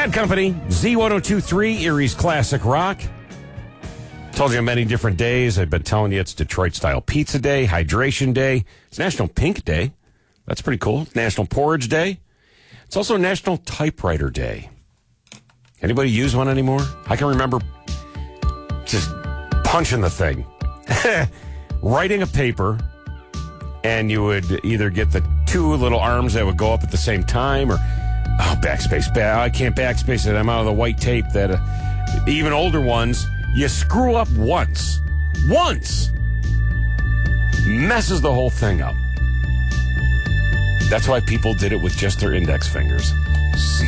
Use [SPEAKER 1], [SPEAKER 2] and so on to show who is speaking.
[SPEAKER 1] Bad Company, Z1023, Erie's Classic Rock. Told you many different days. I've been telling you it's Detroit-style pizza day, hydration day. It's National Pink Day. That's pretty cool. National Porridge Day. It's also National Typewriter Day. Anybody use one anymore? I can remember just punching the thing. Writing a paper, and you would either get the two little arms that would go up at the same time, or, backspace. I can't backspace it. I'm out of the white tape. That even older ones, you screw up once. Messes the whole thing up. That's why people did it with just their index fingers.